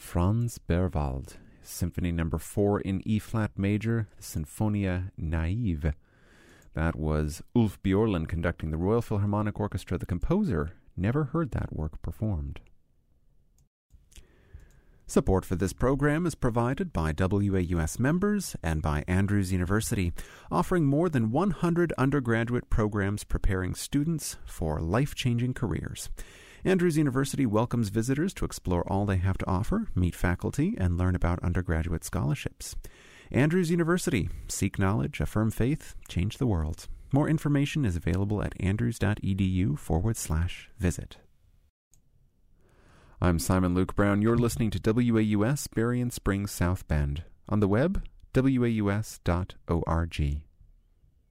Franz Berwald, Symphony No. 4 in E-flat major, Sinfonia Naive. That was Ulf Björlund conducting the Royal Philharmonic Orchestra. The composer never heard that work performed. Support for this program is provided by WAUS members and by Andrews University, offering more than 100 undergraduate programs preparing students for life-changing careers. Andrews University welcomes visitors to explore all they have to offer, meet faculty, and learn about undergraduate scholarships. Andrews University. Seek knowledge, affirm faith, change the world. More information is available at andrews.edu/visit. I'm Simon Luke Brown. You're listening to WAUS Berrien Springs South Bend. On the web, waus.org.